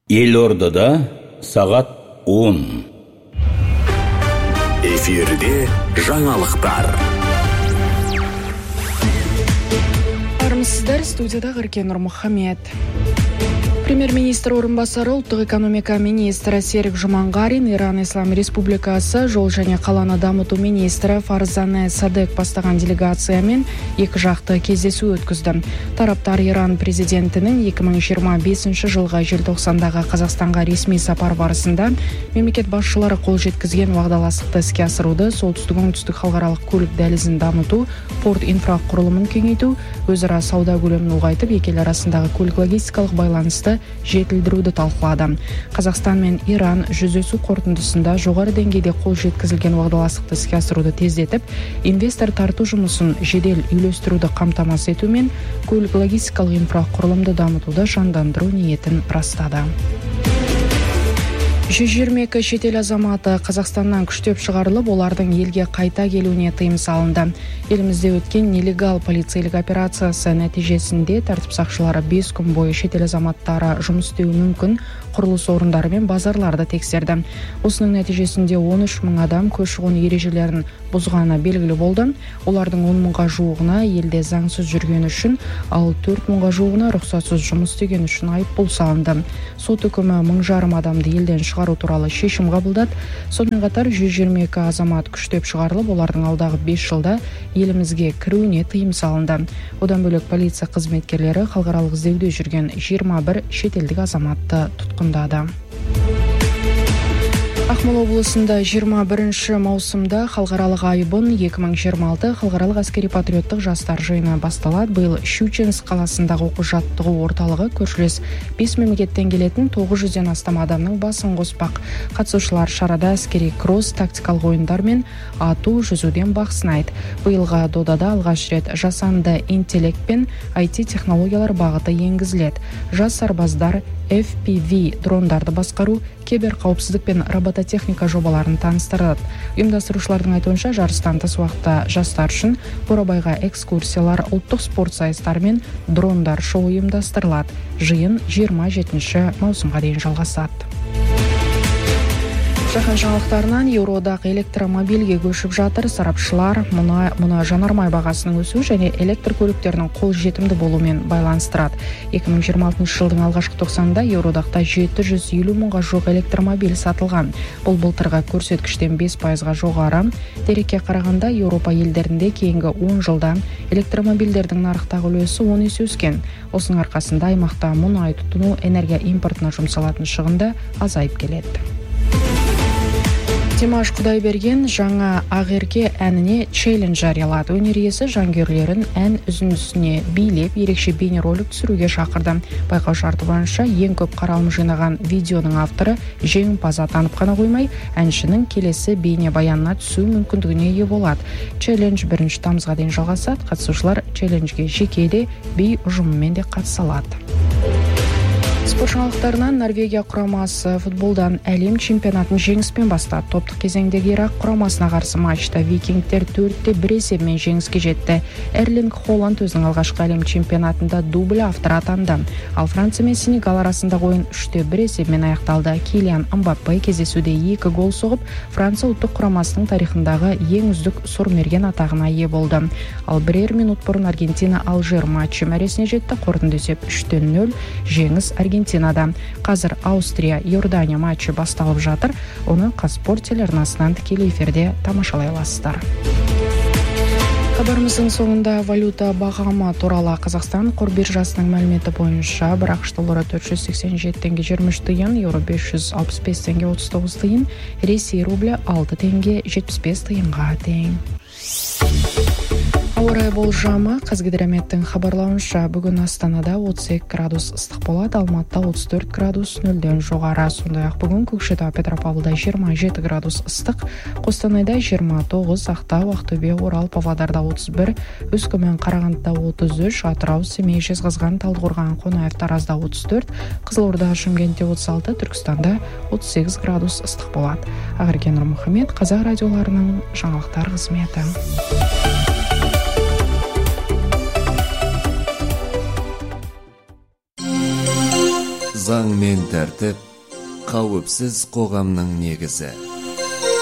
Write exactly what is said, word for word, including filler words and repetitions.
Елордада сағат он. Эфирде жаңалықтар. Армысыздар, студияда Ғыркен Нұрмұхамед. Премьер-министр орынбасары, ұлттық экономика министрі Серік Жұманғарин, Иран Ислам Республикасы жол және қаланы дамыту министрі Фарзане Садек бастаған делегациямен екі жақты кездесу өткізді. Тараптар Иран президентінің екі мың жиырма бесінші жылғы желтоқсандағы Қазақстанға ресми сапар барысында мемлекет басшылары қол жеткізген уағдаластықты іске асыруды, солтүстік-оңтүстік халықаралық көлік дәлізін дамыту, порт инфрақұрылымын кеңейту, өзара сауда көлемін ұлғайтып, екі ел арасындағы көлік-логистикалық байланысты жетілдіруді талқылады. Қазақстан мен Иран жүздесу қорытындысында жоғары деңгейде қол жеткізілген уағдаластықты іске асыруды тездетіп, инвестор тарту жұмысын жедел үйлестіруді қамтамасыз ету мен көлік-логистикалық инфрақұрылымды дамытуды жандандыру ниетін растады. жүз жиырма екі шетел азаматы Қазақстаннан күштеп шығарылып, олардың елге қайта келуіне тыйым салынды. Елімізде өткен нелегал полицейлік операциясы нәтижесінде тәртіп сақшылары бес күн бойы шетел азаматтары жұмыс істеуі мүмкін құрылыс орындары мен базарларды тексерді. Осының нәтижесінде он үш мың адам көші-қон ережелерін бұзғаны белгілі болды. Олардың он мыңға жуығына елде заңсыз жүргені үшін, ал төрт мыңға жуығына рұқсатсыз жұмыс істегені үшін айыппұл салынды. Сот үкімі мың жарым адамды елден шығару туралы шешім қабылдады. Сонымен қатар жүз жиырма екі азамат күштеп шығарылып, олардың алдағы бес жылда елімізге кіруіне тыйым салынды. Одан бөлек полиция қызметкерлері халықаралық іздеуде жүрген жиырма бір шетелдік азаматты тұтқындады. Ақмола облысында жиырма бірінші маусымда халықаралық айбын екі мың жиырма алты халықаралық әскери-патриоттық жастар жиыны басталады. Биыл Щучинск қаласындағы оқу-жаттығу орталығы көршілес бес мемлекеттен келетін тоғыз жүзден астам адамның басын қоспақ. Қатысушылар шарада әскери кросс, тактикалық ойындар мен ату, жүзуден бақ сынайды. Биылғы додада алғаш рет жасанды интеллект пен ай ти технологиялар бағыты енгізіледі. Жас сарбаздар эф пи ви дрондарды басқару, киберқауіпсіздік пен робототехника жобаларын таныстырады. Ұйымдастырушылардың айтуынша, жарыстан тыс уақытта жастар үшін Бурабайға экскурсиялар, ұлттық спорт сайыстары мен дрондар шоу ұйымдастырылады. Жиын жиырма жетінші маусымға дейін жалғасады. Жаһан жаңалықтарынан Еуроодақ электромобильге көшіп жатыр. Сарапшылар мұны, мұны жанармай бағасының өсуі және электр көліктерінің қол жетімді болуымен байланыстырады. екі мың жиырма алтыншы жылдың алғашқы тоқсанында Еуроодақта жеті жүз елу мыңға жоқ электромобиль сатылған. Бұл былтырғы көрсеткіштен бес пайызға жоғары. Дерекке қарағанда Еуропа елдерінде кейінгі он жылда электромобильдердің нарықтағы үлесі он есе өскен. Осының арқасында аймақта мұнай тұтыну, энергия импортына жұмсалатын шығынды азайып келеді. Димаш Құдайберген жаңа Ақерке әніне челлендж жариялады. Өнер иесі жанкүйерлерін ән үзіндісіне билеп, ерекше бейнеролик түсіруге шақырды. Байқау шарты бойынша ең көп қаралым жинаған видеоның авторы жеңімпаз атанып қана қоймай, әншінің келесі бейнебаянына түсу мүмкіндігіне ие болады. Челлендж бірінші тамызға дейін жалғасады. Қатысушылар челленджге жеке де, би ұжымымен де қатыса алады. Спорт жаңалықтарынан Норвегия құрамасы футболдан әлем чемпионатын жеңіспен бастады. Топтық кезеңдегі Ирак құрамасына қарсы матчта викингтер төртте бір есебімен жеңіске жетті. Эрлинг Холланд өзінің алғашқы әлем чемпионатында дубль авторы атанды. Ал Франция мен Сенегал арасындағы ойын үште бір есебімен аяқталды. Килиан Мбаппе кездесуде екі гол соғып, Франция ұлттық құрамасының тарихындағы ең үздік сұрмерген атағына ие болды. Ал бірер минут бұрын Аргентина Алжир матчы мәресіне жетті. Қорытынды есеп үште нөл жеңіс Аргентинада. Қазір Аустрия Иордания матчы басталып жатыр. Оны Қазспорт телеарнасынан тікелей эфирде тамашалай аласыздар. Хабарымыздың соңында валюта бағамы туралы. Қазақстан қор биржасының мәліметі бойынша бір ақш доллары төрт жүз сексен жеті теңге жиырма үш тиын, еуро бес жүз алпыс бес теңге отыз тоғыз тиын, Ресей рублі алты теңге жетпіс бес тиынға тең. Ауа райы болжамы. Қазгидрометтің хабарлауынша бүгін Астанада отыз екі градус ыстық болады, Алматыда отыз төрт градус нөлден жоғары. Сондай-ақ бүгін Көкшетау, Петропавлда жиырма жеті градус ыстық, Қостанайда жиырма тоғыз, Ақтау, Ақтөбе, Орал, Павлодарда отыз бір, Өскемен, Қарағандыда отыз үш, Атырау, Семей, Жезқазған, Талдықорған, Қонаев, Таразда отыз төрт, Қызылорда, Шымкентте отыз алты, Түркістанда отыз сегіз градус ыстық болады. Ақерке Нұрмұхамед, Қазақ радиоларының жаңалықтар қызметі. заң мен тәртіп қауіпсіз қоғамның негізі.